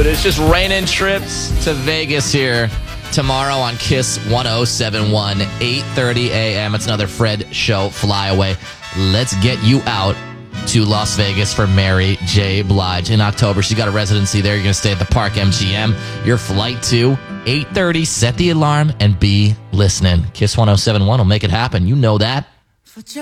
It's just raining trips to Vegas here tomorrow on KISS 107.1, 8:30 a.m. It's another Fred Show flyaway. Let's get you out to Las Vegas for Mary J. Blige in October. She's got a residency there. You're going to stay at the Park MGM. Your flight to 8:30. Set the alarm and be listening. KISS 107.1 will make it happen. You know that.